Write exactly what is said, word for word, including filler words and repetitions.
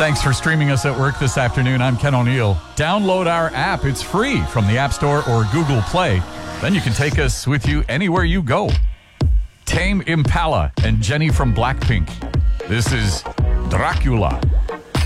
Thanks for streaming us at work this afternoon. I'm Ken O'Neill. Download our app. It's free from the App Store or Google Play. Then you can take us with you anywhere you go. Tame Impala and Jenny from Blackpink. This is Dracula.